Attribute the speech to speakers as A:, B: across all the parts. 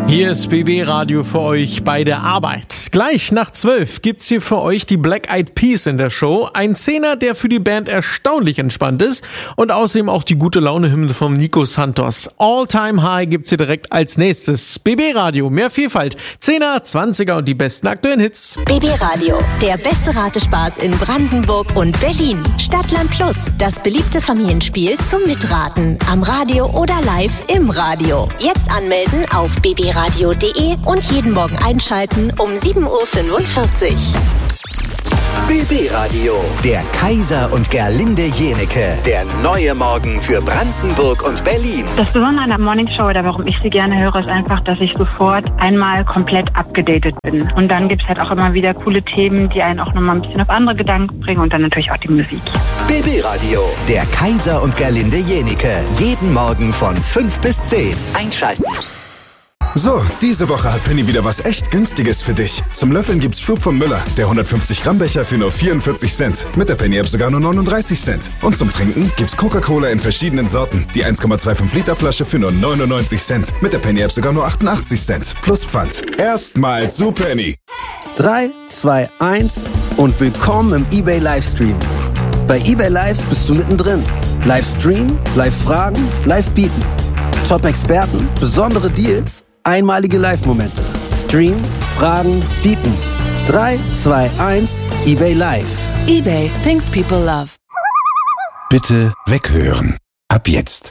A: Hier ist BB Radio für euch bei der Arbeit. Gleich nach 12 gibt's hier für euch die Black Eyed Peas in der Show. Ein Zehner, der für die Band erstaunlich entspannt ist. Und außerdem auch die gute Laune-Hymne von Nico Santos. All Time High gibt's hier direkt als nächstes. BB Radio, mehr Vielfalt. 10er, 20er und die besten aktuellen Hits.
B: BB Radio, der beste Ratespaß in Brandenburg und Berlin. Stadtland Plus, das beliebte Familienspiel zum Mitraten. Am Radio oder live im Radio. Jetzt anmelden auf bbradio.de und jeden Morgen einschalten um 7.45 Uhr.
C: BB Radio, der Kaiser und Gerlinde Jenecke. Der neue Morgen für Brandenburg und Berlin.
D: Das Besondere an der Morningshow oder warum ich sie gerne höre, ist einfach, dass ich sofort einmal komplett abgedatet bin. Und dann gibt es halt auch immer wieder coole Themen, die einen auch nochmal ein bisschen auf andere Gedanken bringen und dann natürlich auch die Musik.
C: BB Radio, der Kaiser und Gerlinde Jenecke. Jeden Morgen von 5 bis 10. Einschalten.
E: So, diese Woche hat Penny wieder was echt Günstiges für dich. Zum Löffeln gibt's Flug von Müller, der 150 Gramm Becher für nur 44 Cent. Mit der Penny-App sogar nur 39 Cent. Und zum Trinken gibt's Coca-Cola in verschiedenen Sorten. Die 1,25 Liter Flasche für nur 99 Cent. Mit der Penny-App sogar nur 88 Cent. Plus Pfand. Erstmal zu Penny.
F: 3, 2, 1 und willkommen im eBay Livestream. Bei eBay Live bist du mittendrin. Livestream, Live-Fragen, Live-Bieten. Top-Experten, besondere Deals, einmalige Live-Momente. Stream, Fragen, Bieten. 3, 2, 1, eBay Live.
G: eBay, things people love.
H: Bitte weghören. Ab jetzt.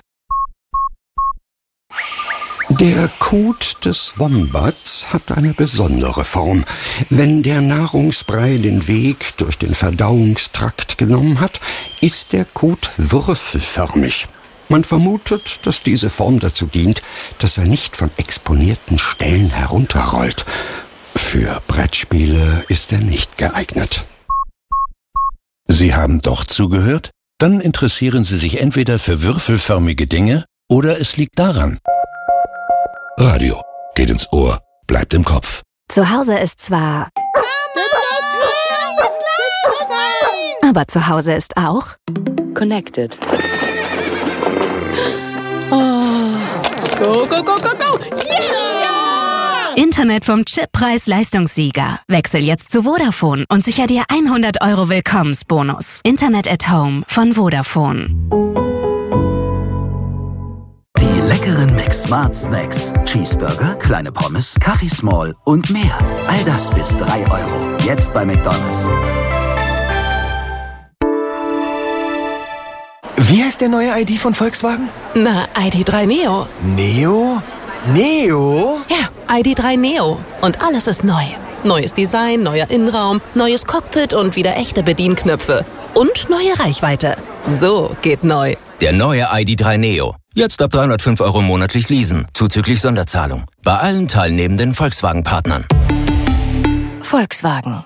H: Der Kot des Wombats hat eine besondere Form. Wenn der Nahrungsbrei den Weg durch den Verdauungstrakt genommen hat, ist der Kot würfelförmig. Man vermutet, dass diese Form dazu dient, dass er nicht von exponierten Stellen herunterrollt. Für Brettspiele ist er nicht geeignet.
I: Sie haben doch zugehört? Dann interessieren Sie sich entweder für würfelförmige Dinge oder es liegt daran. Radio geht ins Ohr, bleibt im Kopf.
B: Zu Hause ist zwar... Aber zu Hause ist auch...
G: Connected. Oh. Go, go, go, go, go! Yeah!
B: Internet vom Chippreis-Leistungssieger. Wechsel jetzt zu Vodafone und sicher dir 100 € Willkommensbonus. Internet at Home von Vodafone.
C: Die leckeren Mac Snacks. Cheeseburger, kleine Pommes, Kaffee Small und mehr. All das bis 3 €. Jetzt bei McDonald's.
J: Wie heißt der neue ID von Volkswagen?
G: Na, ID.3 Neo.
J: Neo? Neo?
G: Ja, ID.3 Neo. Und alles ist neu. Neues Design, neuer Innenraum, neues Cockpit und wieder echte Bedienknöpfe. Und neue Reichweite. So geht neu.
K: Der neue ID.3 Neo. Jetzt ab 305 € monatlich leasen, zuzüglich Sonderzahlung. Bei allen teilnehmenden Volkswagen-Partnern.
G: Volkswagen.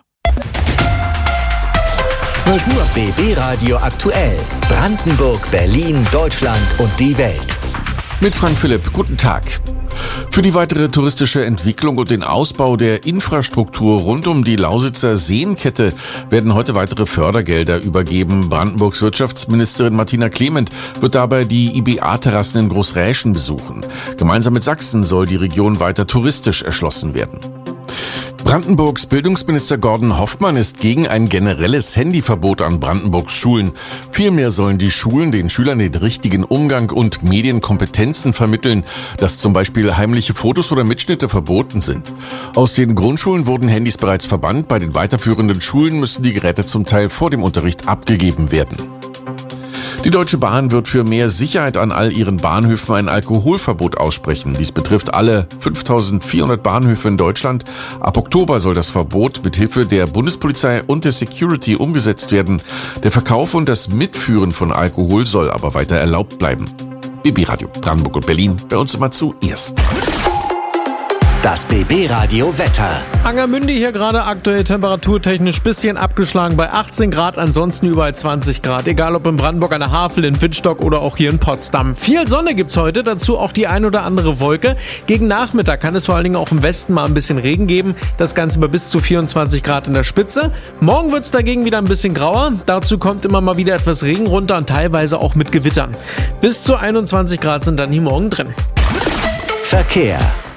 C: 12 Uhr BB Radio aktuell. Brandenburg, Berlin, Deutschland und die Welt.
L: Mit Frank Philipp, guten Tag. Für die weitere touristische Entwicklung und den Ausbau der Infrastruktur rund um die Lausitzer Seenkette werden heute weitere Fördergelder übergeben. Brandenburgs Wirtschaftsministerin Martina Clement wird dabei die IBA-Terrassen in Großräschen besuchen. Gemeinsam mit Sachsen soll die Region weiter touristisch erschlossen werden. Brandenburgs Bildungsminister Gordon Hoffmann ist gegen ein generelles Handyverbot an Brandenburgs Schulen. Vielmehr sollen die Schulen den Schülern den richtigen Umgang und Medienkompetenzen vermitteln, dass zum Beispiel heimliche Fotos oder Mitschnitte verboten sind. Aus den Grundschulen wurden Handys bereits verbannt, bei den weiterführenden Schulen müssen die Geräte zum Teil vor dem Unterricht abgegeben werden. Die Deutsche Bahn wird für mehr Sicherheit an all ihren Bahnhöfen ein Alkoholverbot aussprechen. Dies betrifft alle 5.400 Bahnhöfe in Deutschland. Ab Oktober soll das Verbot mit Hilfe der Bundespolizei und der Security umgesetzt werden. Der Verkauf und das Mitführen von Alkohol soll aber weiter erlaubt bleiben. BB Radio Brandenburg und Berlin, bei uns immer zuerst.
C: Das BB-Radio Wetter.
A: Angermünde hier gerade aktuell temperaturtechnisch bisschen abgeschlagen bei 18 Grad, ansonsten überall 20 Grad. Egal ob in Brandenburg an der Havel, in Wittstock oder auch hier in Potsdam. Viel Sonne gibt's heute, dazu auch die ein oder andere Wolke. Gegen Nachmittag kann es vor allen Dingen auch im Westen mal ein bisschen Regen geben. Das Ganze bei bis zu 24 Grad in der Spitze. Morgen wird's dagegen wieder ein bisschen grauer. Dazu kommt immer mal wieder etwas Regen runter und teilweise auch mit Gewittern. Bis zu 21 Grad sind dann hier morgen drin.
C: Verkehr.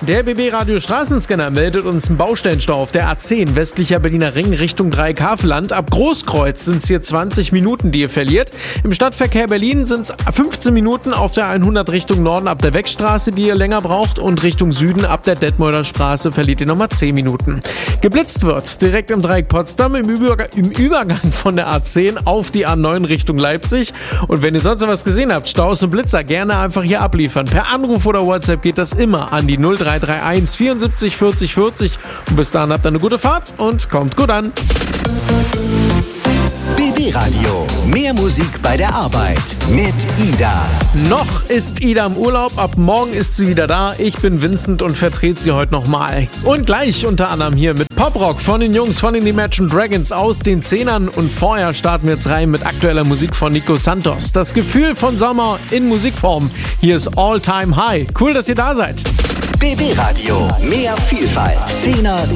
A: Der BB-Radio Straßenscanner meldet uns einen Baustellenstau auf der A10 westlicher Berliner Ring Richtung Dreieck-Havelland. Ab Großkreuz sind es hier 20 Minuten, die ihr verliert. Im Stadtverkehr Berlin sind es 15 Minuten auf der 100 Richtung Norden ab der Weckstraße, die ihr länger braucht. Und Richtung Süden ab der Detmolder Straße verliert ihr nochmal 10 Minuten. Geblitzt wird direkt im Dreieck Potsdam im Übergang von der A10 auf die A9 Richtung Leipzig. Und wenn ihr sonst noch was gesehen habt, Staus und Blitzer, gerne einfach hier abliefern. Per Anruf oder WhatsApp geht das immer an die 0331 74 40 40. Und bis dahin habt ihr eine gute Fahrt und kommt gut an.
C: BB Radio. Mehr Musik bei der Arbeit mit Ida.
A: Noch ist Ida im Urlaub, ab morgen ist sie wieder da. Ich bin Vincent und vertrete sie heute nochmal. Und gleich unter anderem hier mit Poprock von den Jungs von den Imagine Dragons aus den 10ern. Und vorher starten wir jetzt rein mit aktueller Musik von Nico Santos. Das Gefühl von Sommer in Musikform. Hier ist All Time High. Cool, dass ihr da seid.
C: BB Radio. Mehr Vielfalt. 10er